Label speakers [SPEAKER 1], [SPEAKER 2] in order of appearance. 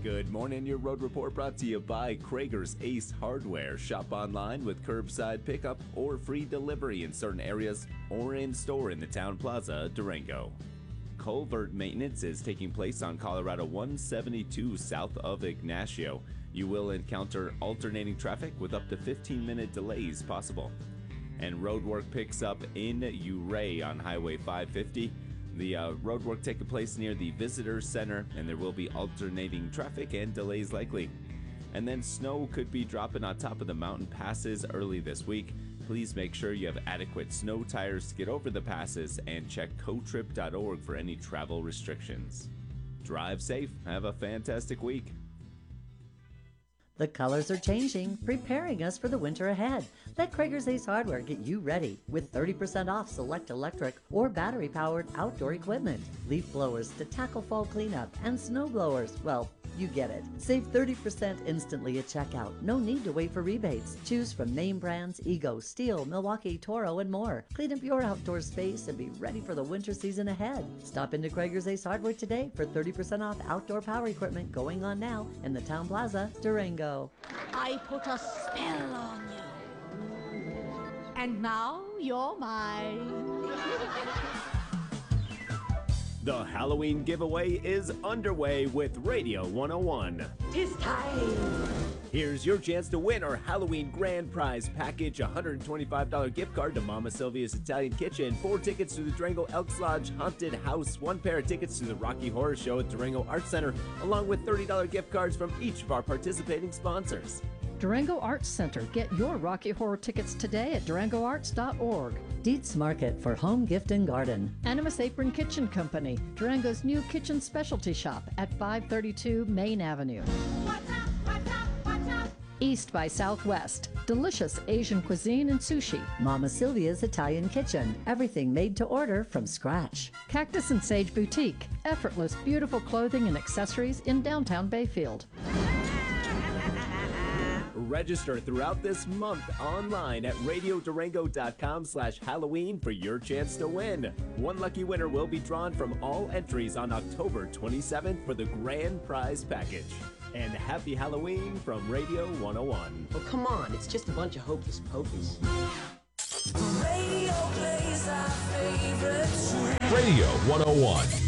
[SPEAKER 1] Good morning. Your road report brought to you by Krager's Ace Hardware. Shop online with curbside pickup or free delivery in certain areas or in store in the Town Plaza, Durango. Culvert maintenance is taking place on Colorado 172 south of Ignacio. You will encounter alternating traffic with up to 15-minute delays possible. And road work picks up in Ouray on Highway 550. The road work taking place near the Visitor Center, and there will be alternating traffic and delays likely. And then snow could be dropping on top of the mountain passes early this week. Please make sure you have adequate snow tires to get over the passes and check cotrip.org for any travel restrictions. Drive safe. Have a fantastic week.
[SPEAKER 2] The colors are changing, preparing us for the winter ahead. Let Krager's Ace Hardware get you ready with 30% off select electric or battery-powered outdoor equipment. Leaf blowers to tackle fall cleanup and snow blowers, well, you get it. Save 30% instantly at checkout. No need to wait for rebates. Choose from name brands Ego, Steel, Milwaukee, Toro, and more. Clean up your outdoor space and be ready for the winter season ahead. Stop into Krager's Ace Hardware today for 30% off outdoor power equipment going on now in the Town Plaza, Durango.
[SPEAKER 3] I put a spell on you. And now you're mine.
[SPEAKER 1] The Halloween giveaway is underway with Radio 101.
[SPEAKER 3] It's time.
[SPEAKER 1] Here's your chance to win our Halloween grand prize package, $125 gift card to Mama Sylvia's Italian Kitchen, 4 tickets to the Durango Elks Lodge Haunted House, 1 pair of tickets to the Rocky Horror Show at Durango Arts Center, along with $30 gift cards from each of our participating sponsors.
[SPEAKER 4] Durango Arts Center. Get your Rocky Horror tickets today at durangoarts.org.
[SPEAKER 2] Dietz Market for home, gift, and garden.
[SPEAKER 4] Animus Apron Kitchen Company, Durango's new kitchen specialty shop at 532 Main Avenue.
[SPEAKER 3] What's up? What's up? What's up?
[SPEAKER 4] East by Southwest, delicious Asian cuisine and sushi.
[SPEAKER 2] Mama Sylvia's Italian Kitchen. Everything made to order from scratch.
[SPEAKER 4] Cactus and Sage Boutique, effortless, beautiful clothing and accessories in downtown Bayfield.
[SPEAKER 1] Register throughout this month online at radiodurango.com/Halloween for your chance to win. One lucky winner will be drawn from all entries on October 27th for the grand prize package. And happy Halloween from Radio 101.
[SPEAKER 5] Oh, come on, it's just a bunch of hocus pocus.
[SPEAKER 6] Radio plays our favorite tune.
[SPEAKER 7] Radio 101.